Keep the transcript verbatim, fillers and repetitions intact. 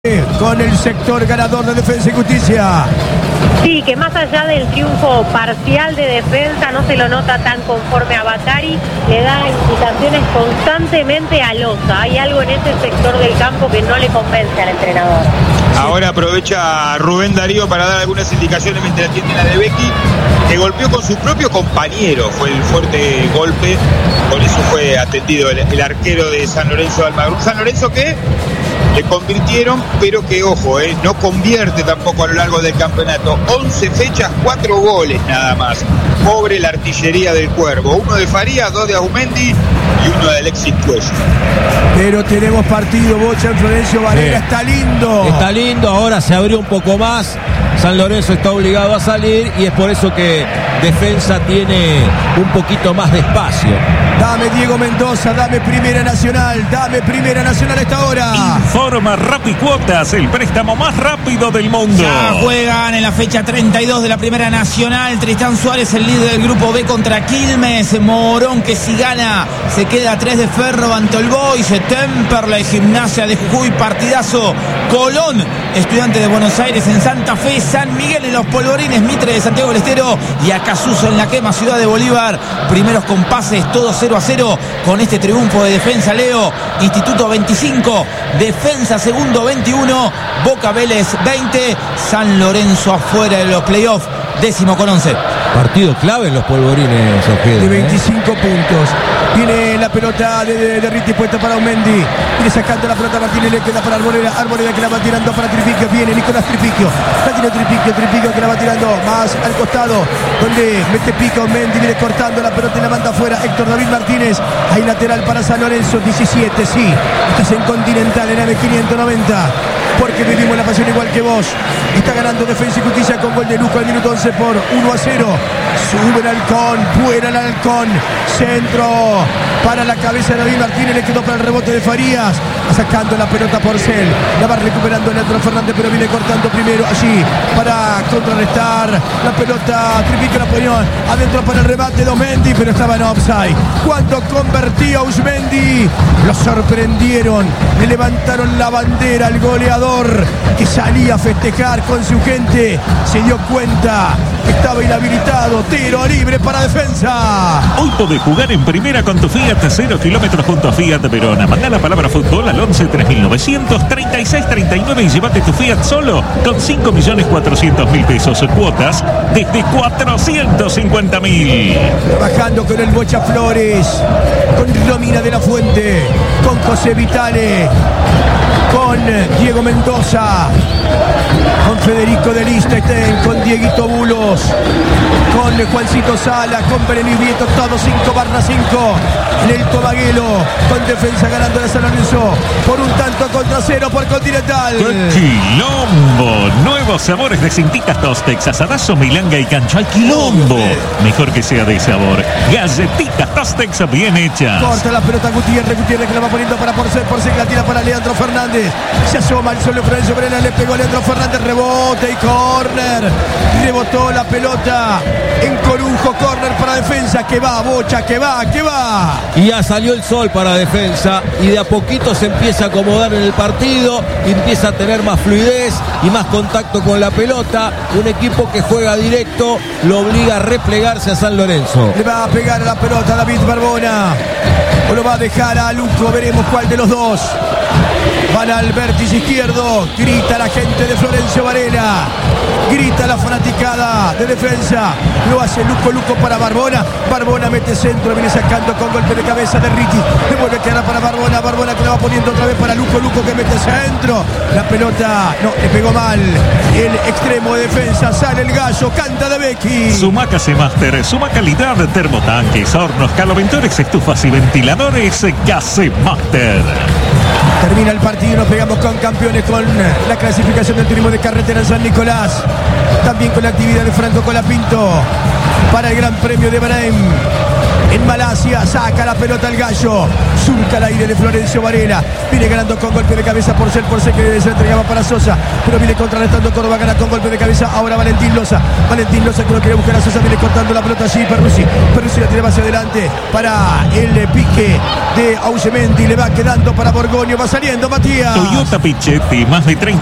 Con el sector ganador de Defensa y Justicia. Sí, que más allá del triunfo parcial de Defensa, no se lo nota tan conforme a Bacari, le da indicaciones constantemente a Loza. Hay algo en ese sector del campo que no le convence al entrenador. Ahora aprovecha Rubén Darío para dar algunas indicaciones mientras atiende la de Becky, que golpeó con su propio compañero. Fue el fuerte golpe, por eso fue atendido el, el arquero de San Lorenzo de Almagro. San Lorenzo que le convirtieron, pero que, ojo, eh, no convierte tampoco a lo largo del campeonato. once fechas, cuatro goles nada más. Pobre la artillería del Cuervo. Uno de Farías, dos de Aumendi y uno de Alexis Cuello. Pero tenemos partido, Bocha en Florencio Varela. Sí. Está lindo. Está lindo, ahora se abrió un poco más. San Lorenzo está obligado a salir y es por eso que Defensa tiene un poquito más de espacio. Dame Diego Mendoza, dame Primera Nacional, dame Primera Nacional a esta hora. Informa Rapicuotas, el préstamo más rápido del mundo. Ya juegan en la fecha treinta y dos de la Primera Nacional. Tristán Suárez, el líder del grupo B contra Quilmes. Morón, que si gana se queda a tres de Ferro ante el Boys. Temperley, Gimnasia de Jujuy, partidazo. Colón, Estudiante de Buenos Aires en Santa Fe. San Miguel en los Polvorines, Mitre de Santiago del Estero y Acasuso en la Quema, Ciudad de Bolívar. Primeros compases, todo cero a cero con este triunfo de Defensa. Leo, Instituto veinticinco, Defensa segundo veintiuno, Boca Vélez veinte, San Lorenzo afuera de los playoffs, décimo con once. Partido clave en los Polvorines, Ojeda, de veinticinco ¿eh? puntos. Viene la pelota de, de, de Riti puesta para Aumendi. Viene sacando la pelota Martínez, le queda para Arboleda. Arboleda que la va tirando para Tripiquio. Viene Nicolás Tripiquio. La tiene Tripiquio. Tripiquio que la va tirando más al costado. Donde mete pica Aumendi. Viene cortando la pelota y la manda afuera. Héctor David Martínez. Hay lateral para San Lorenzo. diecisiete, sí. Estás en Continental, en A V quinientos noventa. Porque vivimos la pasión igual que vos. Está ganando Defensa y Justicia con gol de Luco al minuto once por uno a cero. Sube el Halcón, fuera el Halcón. Centro para la cabeza de David Martínez. Le quedó para el rebote de Farías. Sacando la pelota Porcel. La va recuperando Leandro Fernández, pero viene cortando primero allí para contrarrestar la pelota. Tripique la ponió adentro para el remate de Aumendi, pero estaba en offside. Cuando convertía Usmendi, lo sorprendieron. Le levantaron la bandera al goleador que salía a festejar con su gente. Se dio cuenta que estaba inhabilitado. Tiro libre para Defensa. Hoy podés jugar en primera con tu Fiat, cero kilómetros junto a Fiat Verona. Mandá la palabra fútbol al once tres mil novecientos treinta y seis treinta y nueve y llévate tu Fiat solo con cinco millones cuatrocientos mil pesos. Cuotas desde cuatrocientos cincuenta mil. Trabajando con el Bocha Flores, con Romina de la Fuente, con José Vitale, con Diego Mendoza, con Federico de Lichtenstein, con Dieguito Bulos, con Juancito Sala, con Berenice Vieto, todos cinco barra cinco en el Tobaguelo, con Defensa ganando de San Lorenzo por un tanto contra cero por Continental. ¡Qué quilombo! Nuevos sabores de cintitas Tostex, asadazo, milanga y cancho. ¡Ay, quilombo! Mejor que sea de sabor. Galletitas Tostex bien hechas. Corta la pelota Gutiérrez, Gutiérrez que la va poniendo para Porcel, Porcel que la tira para Leandro Fernández. Se asoma el solo Florencio Varela, le pegó Leandro Fernández, rebote y córner. Rebotó la pelota en Corujo, córner para Defensa. Que va, Bocha, que va, que va. Y ya salió el sol para Defensa y de a poquito se empieza a acomodar en el partido, empieza a tener más fluidez y más contacto con la pelota. Un equipo que juega directo lo obliga a replegarse a San Lorenzo. Le va a pegar a la pelota David Barbona o lo va a dejar a Luco, veremos cuál de los dos. Van al vértice izquierdo, grita la gente de Florencio Varela, grita la fanaticada de Defensa, lo hace Luco, Luco para Barbona, Barbona mete centro, viene sacando con golpe de cabeza de Ricky, le vuelve a quedar para Barbona, Barbona que la va poniendo otra vez para Luco, Luco que mete centro, la pelota, no, le pegó mal, el extremo de Defensa, sale el gallo, canta de Becky. Sumaca Master, suma calidad, termotanques, hornos, caloventores, estufas y ventiladores, Case Master. Termina el partido, nos pegamos con campeones, con la clasificación del turismo de carretera en San Nicolás. También con la actividad de Franco Colapinto para el Gran Premio de Bahrein. en Malasia. Saca la pelota el gallo. Surca al aire de Florencio Varela. Viene ganando con golpe de cabeza por ser por ser que se entregaba para Sosa. Pero viene contrarrestando Córdoba. Gana con golpe de cabeza. Ahora Valentín Loza. Valentín Loza que lo quiere buscar a Sosa. Viene cortando la pelota allí. Perruzzi. Perruzzi la tira hacia adelante para el pique de Ausemendi. Le va quedando para Borgoño. Va saliendo Matías. Toyota Pichetti, más de treinta